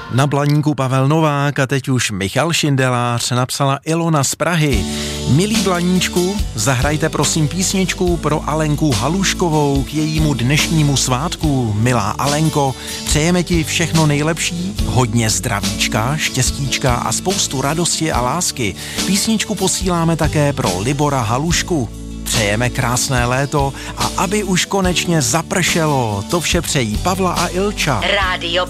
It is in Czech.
Na Blaníku Pavel Novák a teď už Michal Šindelář, napsala Ilona z Prahy. Milí Blaníčku, zahrajte prosím písničku pro Alenku Haluškovou k jejímu dnešnímu svátku. Milá Alenko, přejeme ti všechno nejlepší, hodně zdravíčka, štěstíčka a spoustu radosti a lásky. Písničku posíláme také pro Libora Halušku. Přejeme krásné léto a aby už konečně zapršelo. To vše přejí Pavla a Ilča. Rádio